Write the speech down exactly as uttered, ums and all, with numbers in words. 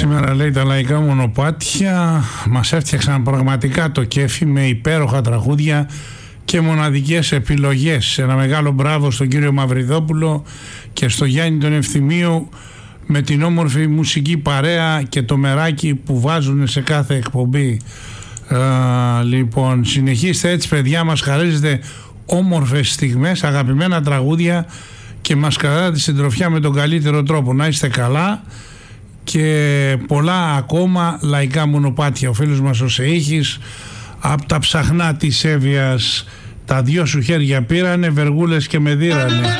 Σήμερα, λέει, τα λαϊκά μονοπάτια μας έφτιαξαν πραγματικά το κέφι με υπέροχα τραγούδια και μοναδικές επιλογές. Ένα μεγάλο μπράβο στον κύριο Μαυριδόπουλο και στο Γιάννη τον Ευθυμίου με την όμορφη μουσική παρέα και το μεράκι που βάζουν σε κάθε εκπομπή. Α, λοιπόν, συνεχίστε έτσι, παιδιά, μας χαρίζετε όμορφες στιγμές, αγαπημένα τραγούδια και μας κρατάτε τη συντροφιά με τον καλύτερο τρόπο. Να είστε καλά και πολλά ακόμα λαϊκά μονοπάτια. Ο φίλος μας ο Σεΐχης από τα ψαχνά της Εύβοιας, τα δυο σου χέρια πήρανε, βεργούλες και με δίρανε.